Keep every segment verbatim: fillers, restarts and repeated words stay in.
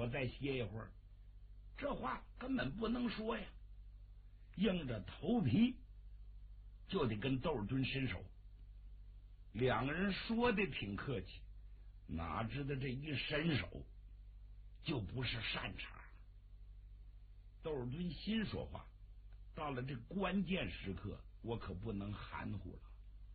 再歇一会儿。这话根本不能说呀，硬着头皮就得跟窦尔敦伸手。两个人说的挺客气，哪知道这一伸手就不是善茬。窦尔敦心说话，到了这关键时刻，我可不能含糊了。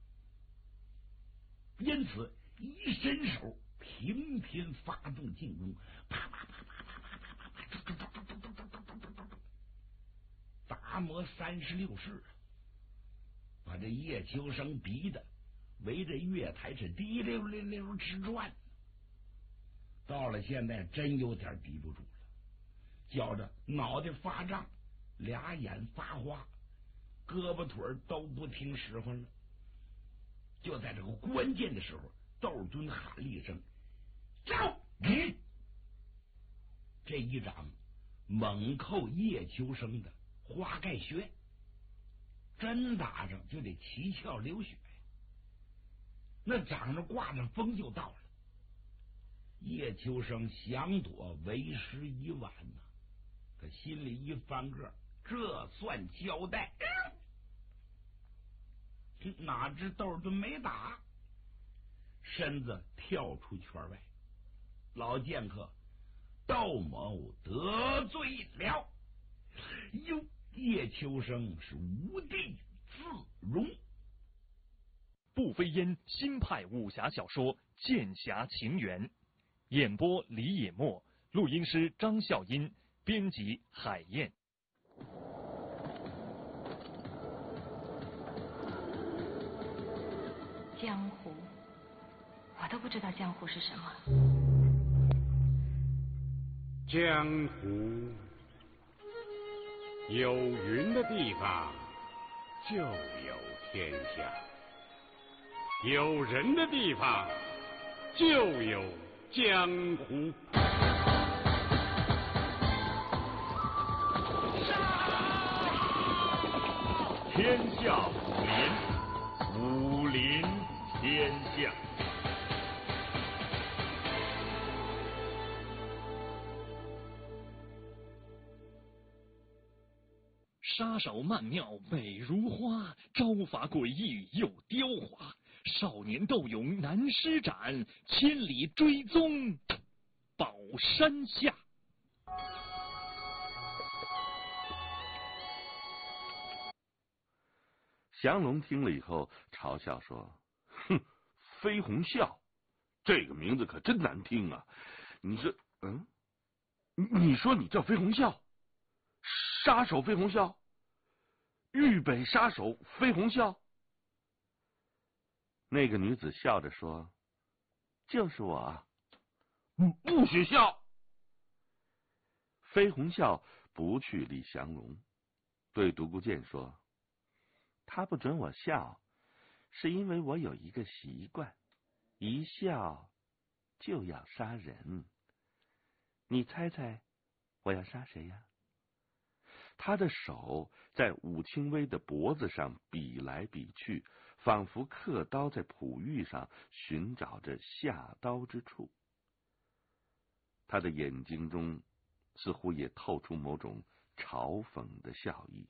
因此一伸手，频频发动进攻，啪啪啪啪啪啪啪啪啪，打磨三十六式，把这叶秋生逼得围着月台是滴溜溜溜直转。到了现在真有点抵不住了，觉着脑袋发胀，俩眼发花，胳膊腿都不听使唤了。就在这个关键的时候，窦尔敦喊了一声招，嗯，这一掌猛扣叶秋生的花盖穴，真打上就得七窍流血呀。那掌上挂着风就到了，叶秋生想躲为时已晚呐、啊，可心里一翻个，这算交代。嗯、哪知窦尔敦没打，身子跳出圈外。老剑客窦某得罪了，哟，叶秋生是无地自容。 步飞烟新派武侠小说《剑侠情缘》，演播李野墨，录音师张笑音，编辑海燕。 江湖，我都不知道江湖是什么。 江湖有云的地方就有天下，有人的地方就有江湖。 天下武林，武林天下。 杀手曼妙美如花，招法诡异又刁滑。少年斗勇难施展，千里追踪宝山下。 降龙听了以后嘲笑说：“哼，飞鸿啸，这个名字可真难听啊！你这，嗯，你说你叫飞鸿啸，杀手飞鸿啸，豫北杀手飞鸿啸。”那个女子笑着说：“就是我。”不不许笑！飞鸿啸不去理降龙，对独孤剑说：“他不准我笑，是因为我有一个习惯，一笑就要杀人。你猜猜我要杀谁呀？”他的手在武清微的脖子上比来比去，仿佛刻刀在璞玉上寻找着下刀之处。他的眼睛中似乎也透出某种嘲讽的笑意。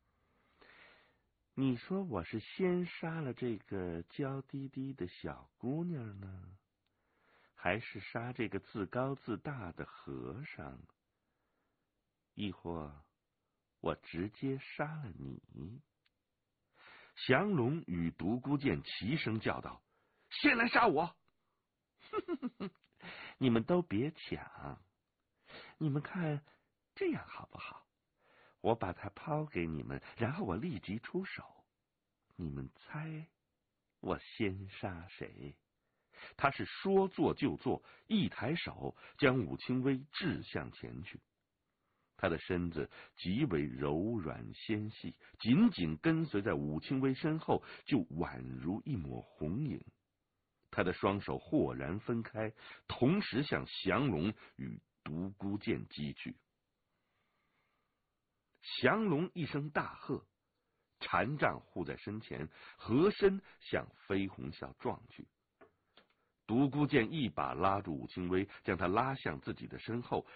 你说我是先杀了这个娇滴滴的小姑娘呢，还是杀这个自高自大的和尚？亦或我直接杀了你？降龙与独孤剑齐声叫道：“先来杀我！”你们都别抢，你们看这样好不好？我把它抛给你们，然后我立即出手。你们猜我先杀谁？他是说做就做，一抬手将武清微掷向前去。他的身子极为柔软纤细，紧紧跟随在武清微身后，就宛如一抹红影。他的双手豁然分开，同时向降龙与独孤剑击去。降龙一声大喝，禅杖护在身前，合身向飞鸿啸撞去。独孤剑一把拉住武清微，将他拉向自己的身后，